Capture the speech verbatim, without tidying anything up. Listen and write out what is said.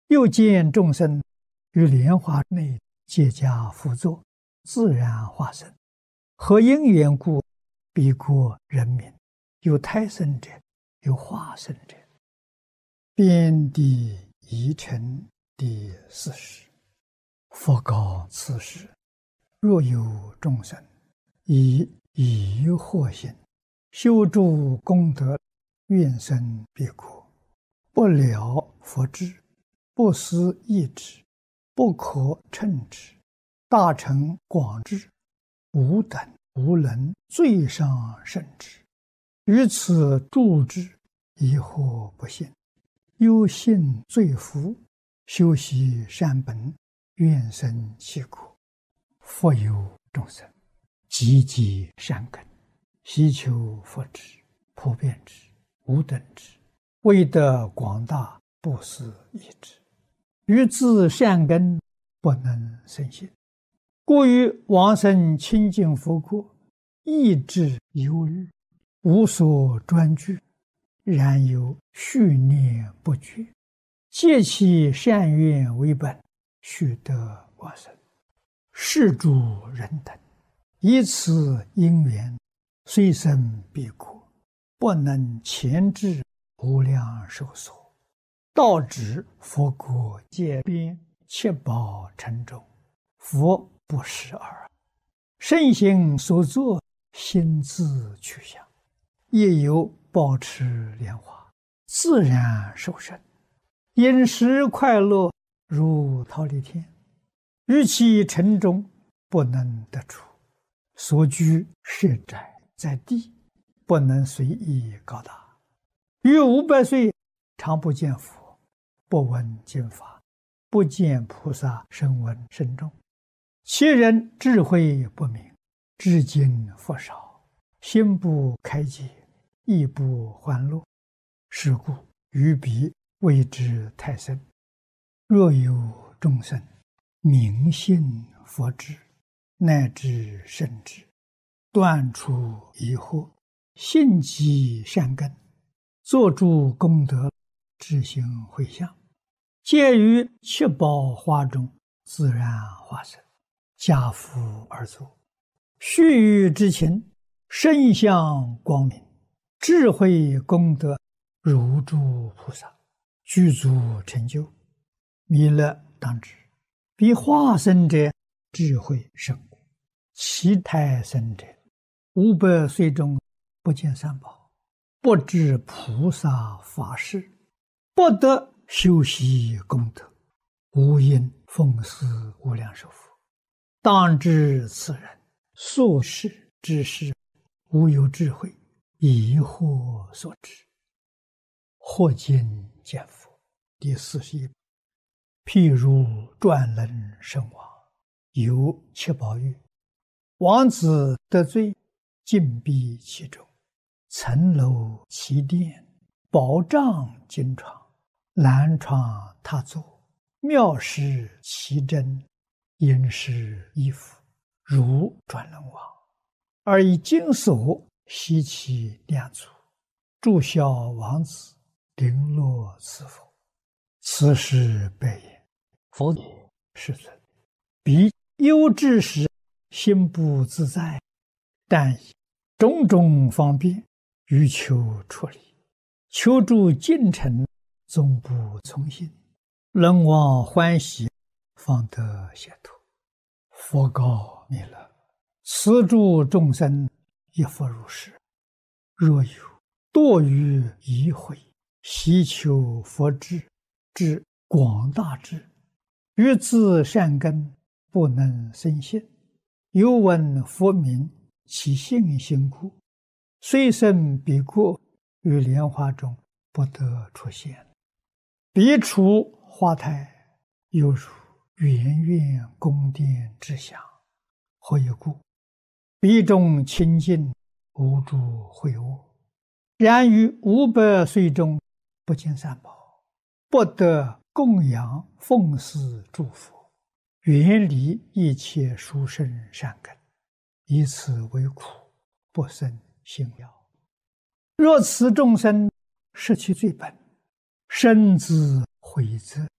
又见众生于莲花内皆加辅佐，自然化身。何因缘故？彼国人民，有胎生者，有化身者。遍地遗尘第四十。佛告此时：若有众生以疑惑心修诸功德，愿生彼国，不了佛智，不思议之，不可称之，大乘广智，无等无能最上甚至，于此住之，疑惑不信，忧信罪福，修习善本，愿生其国。复有众生积积善根，希求佛智，普遍之，无等之，为得广大，不思议之，于自善根不能生信，故于往生清净佛国，意志忧虑，无所专具，然有续念不绝，借其善愿为本，须得往生。是诸人等以此因缘，虽生彼国，不能前至无量寿所，到指佛国界边，七宝城中，佛不识耳。身行所作，心自去向，亦有保持莲花，自然受生，饮食快乐，如忉利天。于其城中不能得出，所居设宅在地，不能随意高大。于五百岁常不见佛，不闻经法，不见菩萨声闻声众。其人智慧不明，至今佛少，心不开解，意不欢乐。是故于彼谓之太深。若有众生明信佛智，乃至圣智，断除疑惑，信积善根，作诸功德，知行回向，皆于七宝花中自然化身，家父而作。须臾之情，身相光明，智慧功德如诸菩萨，具足成就。弥勒当知，彼化身者智慧甚故，其胎生者五百岁中不见三宝，不知菩萨法事，不得修习功德，无因奉祀无量寿佛。当知此人宿世之事，无有智慧，疑惑所致。或今见佛第四十一。譬如转轮圣王，有七宝玉，王子得罪，禁闭其中，层楼其殿，宝帐金床，兰床榻座，妙施其珍，殷实衣服，如转轮王，而以金锁悉其两足，祝孝王子，绫罗赐佛。此时白言：佛也，世尊，彼忧之时，心不自在，但以种种方便，欲求出离，求助进程，终不从心，人望欢喜，方得解脱。佛告弥勒：此诸众生亦复如是。若有堕于疑悔，希求佛智，至广大智，于自善根不能生信，犹闻佛名，其信心故，虽生彼国，于莲花中不得出现。彼处花台，犹如圆圆宫殿之祥。何以故？彼中清净，无诸秽恶。然于五百岁中，不见三宝，不得供养奉祀诸佛，远离一切殊胜善根，以此为苦，不生信要。若此众生失其罪本，深自悔责，